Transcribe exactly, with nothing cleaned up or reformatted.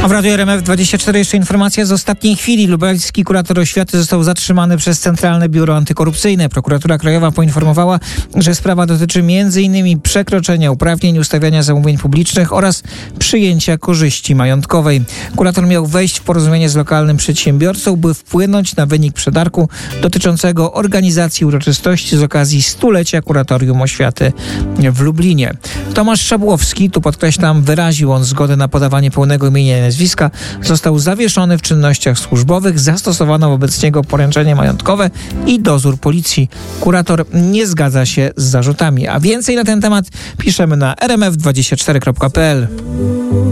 A w Radiu R M F dwadzieścia cztery jeszcze informacja z ostatniej chwili. Lubelski kurator oświaty został zatrzymany przez Centralne Biuro Antykorupcyjne. Prokuratura Krajowa poinformowała, że sprawa dotyczy między innymi przekroczenia uprawnień, ustawiania zamówień publicznych oraz przyjęcia korzyści majątkowej. Kurator miał wejść w porozumienie z lokalnym przedsiębiorcą, by wpłynąć na wynik przetargu dotyczącego organizacji uroczystości z okazji stulecia Kuratorium Oświaty w Lublinie. Tomasz Szabłowski, tu podkreślam, wyraził on zgodę na podawanie pełnego imienia i nazwiska, został zawieszony w czynnościach służbowych, zastosowano wobec niego poręczenie majątkowe i dozór policji. Kurator nie zgadza się z zarzutami. A więcej na ten temat piszemy na r m f dwadzieścia cztery kropka p l.